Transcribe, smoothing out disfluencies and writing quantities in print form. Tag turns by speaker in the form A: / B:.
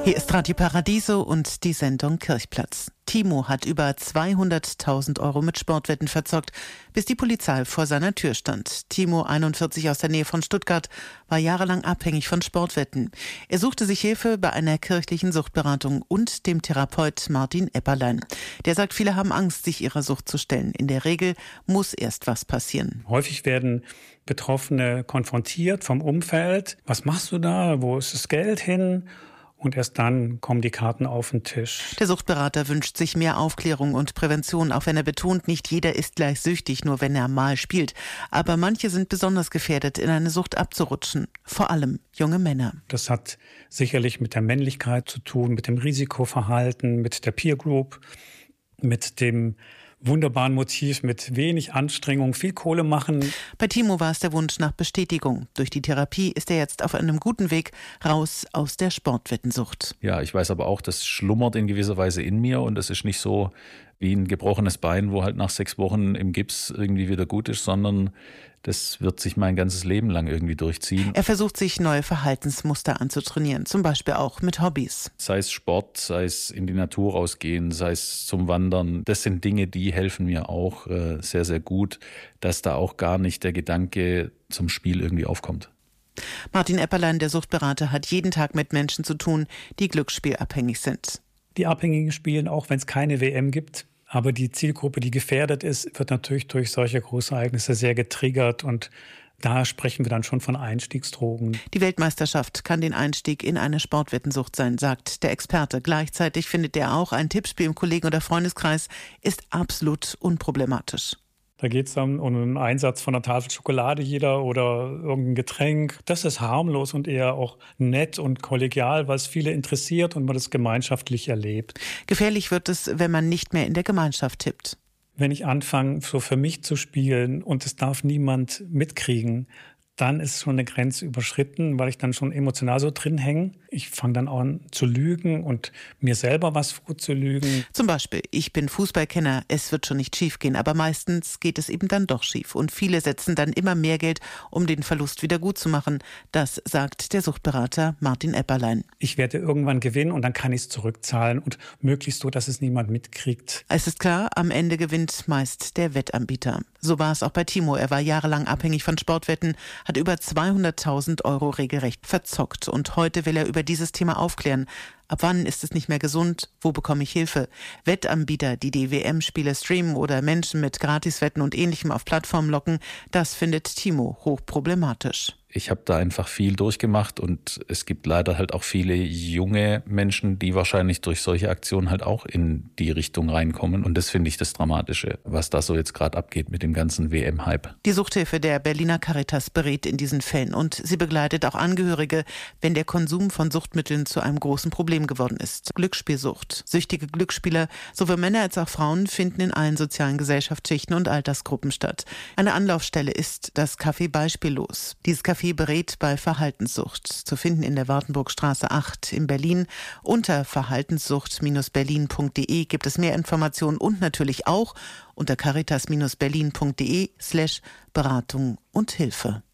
A: Hier ist Radio Paradiso und die Sendung Kirchplatz. Timo hat über 200.000 Euro mit Sportwetten verzockt, bis die Polizei vor seiner Tür stand. Timo, 41, aus der Nähe von Stuttgart, war jahrelang abhängig von Sportwetten. Er suchte sich Hilfe bei einer kirchlichen Suchtberatung und dem Therapeut Martin Epperlein. Der sagt, viele haben Angst, sich ihrer Sucht zu stellen. In der Regel muss erst was passieren.
B: Häufig werden Betroffene konfrontiert vom Umfeld. Was machst du da? Wo ist das Geld hin? Und erst dann kommen die Karten auf den Tisch.
A: Der Suchtberater wünscht sich mehr Aufklärung und Prävention, auch wenn er betont, nicht jeder ist gleich süchtig, nur wenn er mal spielt. Aber manche sind besonders gefährdet, in eine Sucht abzurutschen. Vor allem junge Männer.
B: Das hat sicherlich mit der Männlichkeit zu tun, mit dem Risikoverhalten, mit der Peer Group, mit dem wunderbaren Motiv, mit wenig Anstrengung, viel Kohle machen.
A: Bei Timo war es der Wunsch nach Bestätigung. Durch die Therapie ist er jetzt auf einem guten Weg raus aus der Sportwettensucht.
C: Ja, ich weiß aber auch, das schlummert in gewisser Weise in mir und es ist nicht so wie ein gebrochenes Bein, wo halt nach 6 Wochen im Gips irgendwie wieder gut ist, sondern das wird sich mein ganzes Leben lang irgendwie durchziehen.
A: Er versucht, sich neue Verhaltensmuster anzutrainieren, zum Beispiel auch mit Hobbys.
C: Sei es Sport, sei es in die Natur rausgehen, sei es zum Wandern. Das sind Dinge, die helfen mir auch sehr, sehr gut, dass da auch gar nicht der Gedanke zum Spiel irgendwie aufkommt.
A: Martin Epperlein, der Suchtberater, hat jeden Tag mit Menschen zu tun, die glücksspielabhängig sind.
B: Die Abhängigen spielen, auch wenn es keine WM gibt. Aber die Zielgruppe, die gefährdet ist, wird natürlich durch solche Großereignisse sehr getriggert. Und da sprechen wir dann schon von Einstiegsdrogen.
A: Die Weltmeisterschaft kann den Einstieg in eine Sportwettensucht sein, sagt der Experte. Gleichzeitig findet er auch, ein Tippspiel im Kollegen- oder Freundeskreis ist absolut unproblematisch.
B: Da geht es dann um einen Einsatz von einer Tafel Schokolade jeder oder irgendein Getränk. Das ist harmlos und eher auch nett und kollegial, was viele interessiert und man das gemeinschaftlich erlebt.
A: Gefährlich wird es, wenn man nicht mehr in der Gemeinschaft tippt.
B: Wenn ich anfange, so für mich zu spielen und es darf niemand mitkriegen, dann ist schon eine Grenze überschritten, weil ich dann schon emotional so drin hänge. Ich fange dann an zu lügen und mir selber was vorzulügen.
A: Zum Beispiel, ich bin Fußballkenner, es wird schon nicht schief gehen, aber meistens geht es eben dann doch schief. Und viele setzen dann immer mehr Geld, um den Verlust wieder gut zu machen. Das sagt der Suchtberater Martin Epperlein.
B: Ich werde irgendwann gewinnen und dann kann ich es zurückzahlen und möglichst so, dass es niemand mitkriegt.
A: Es ist klar, am Ende gewinnt meist der Wettanbieter. So war es auch bei Timo. Er war jahrelang abhängig von Sportwetten, hat über 200.000 Euro regelrecht verzockt. Und heute will er über dieses Thema aufklären. Ab wann ist es nicht mehr gesund? Wo bekomme ich Hilfe? Wettanbieter, die die WM-Spiele streamen oder Menschen mit Gratiswetten und Ähnlichem auf Plattformen locken, das findet Timo hochproblematisch.
C: Ich habe da einfach viel durchgemacht und es gibt leider halt auch viele junge Menschen, die wahrscheinlich durch solche Aktionen halt auch in die Richtung reinkommen. Und das finde ich das Dramatische, was da so jetzt gerade abgeht mit dem ganzen WM-Hype.
A: Die Suchthilfe der Berliner Caritas berät in diesen Fällen und sie begleitet auch Angehörige, wenn der Konsum von Suchtmitteln zu einem großen Problem geworden ist. Glücksspielsucht. Süchtige Glücksspieler, sowohl Männer als auch Frauen, finden in allen sozialen Gesellschaftsschichten und Altersgruppen statt. Eine Anlaufstelle ist das Café Beispiellos. Dieses Café berät bei Verhaltenssucht, zu finden in der Wartenburgstraße 8 in Berlin. Unter verhaltenssucht-berlin.de gibt es mehr Informationen und natürlich auch unter caritas-berlin.de/Beratung und Hilfe.